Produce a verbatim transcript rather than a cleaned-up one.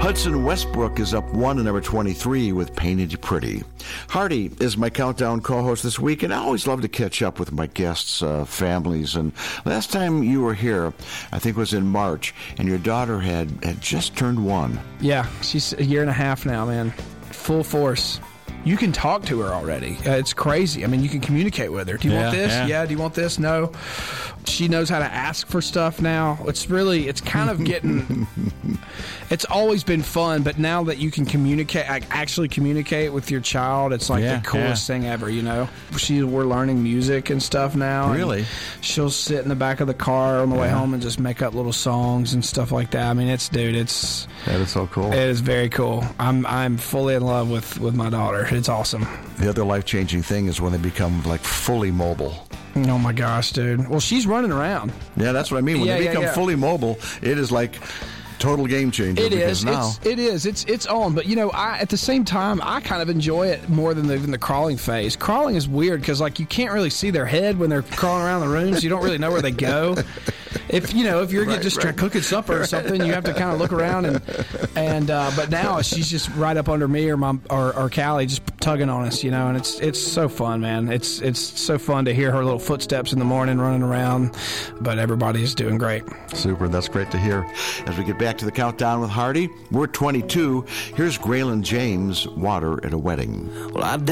Hudson Westbrook is up one to number twenty-three with Painted You Pretty. Hardy is my Countdown co-host this week, and I always love to catch up with my guests' uh, families. And last time you were here, I think it was in March, and your daughter had, had just turned one. Yeah, she's a year and a half now, man. Full force. You can talk to her already. Uh, it's crazy. I mean, you can communicate with her. Do you yeah, want this? Yeah. yeah. Do you want this? No. She knows how to ask for stuff now. It's really, it's kind of getting, it's always been fun, but now that you can communicate, actually communicate with your child, it's like yeah, the coolest yeah. thing ever, you know? She, we're learning music and stuff now. Really? She'll sit in the back of the car on the way yeah. home and just make up little songs and stuff like that. I mean, it's, dude, it's... That is so cool. It is very cool. I'm I'm fully in love with, with my daughter. It's awesome. The other life-changing thing is when they become, like, fully mobile. Oh, my gosh, dude. Well, she's running around. Yeah, that's what I mean. When yeah, they yeah, become yeah. fully mobile, it is like total game changer. It because is. now It's, it is. It's it's on. But, you know, I at the same time, I kind of enjoy it more than the, than the crawling phase. Crawling is weird because, like, you can't really see their head when they're crawling around the room, so you don't really know where they go. If you know, if you're right, just right. cooking supper or something, you have to kind of look around and and. Uh, but now she's just right up under me or my or, or Callie, just tugging on us, you know, and it's it's so fun, man. It's it's so fun to hear her little footsteps in the morning running around. But everybody's doing great. Super. That's great to hear. As we get back to the Countdown with Hardy, we're twenty-two. Here's Graylin James, Water at a Wedding. Well, I did.